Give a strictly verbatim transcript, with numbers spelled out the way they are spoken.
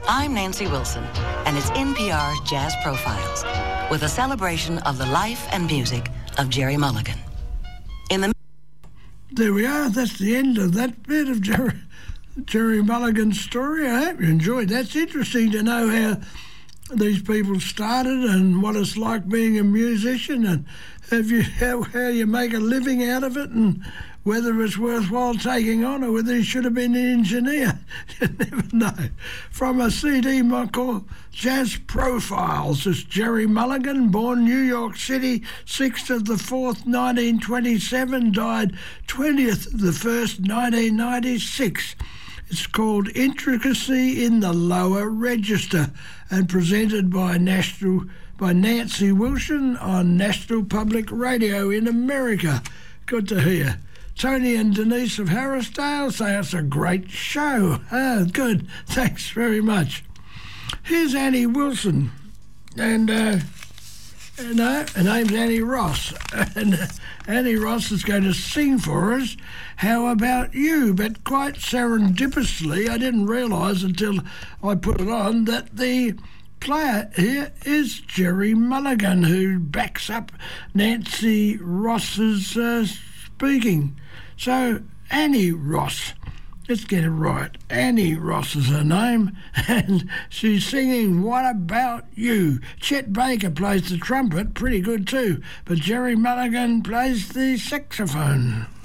I'm Nancy Wilson, and it's N P R's Jazz Profiles, with a celebration of the life and music of Gerry Mulligan. In the There we are. That's the end of that bit of Gerry, Gerry Mulligan's story. I hope you enjoyed. That's interesting to know how these people started and what it's like being a musician, and have you how, how you make a living out of it, and whether it's worthwhile taking on or whether he should have been an engineer. You never know. From a C D called Jazz Profiles, it's Gerry Mulligan, born New York City, sixth of the fourth, nineteen twenty-seven, died twentieth of the first, nineteen ninety-six. It's called Intricacy in the Lower Register and presented by National by Nancy Wilson on National Public Radio in America. Good to hear. Tony and Denise of Harrisdale say it's a great show. Ah, good. Thanks very much. Here's Annie Wilson, and uh, no, her name's Annie Ross, and uh, Annie Ross is going to sing for us How About You, but quite serendipitously, I didn't realise until I put it on that the player here is Gerry Mulligan, who backs up Nancy Ross's uh, speaking. So, Annie Ross, let's get it right. Annie Ross is her name, and she's singing What About You. Chet Baker plays the trumpet, pretty good too, but Gerry Mulligan plays the saxophone.